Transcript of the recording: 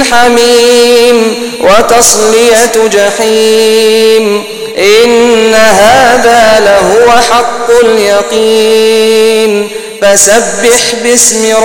حميم وتصلية جحيم إن هذا لهو حق اليقين فسبح باسم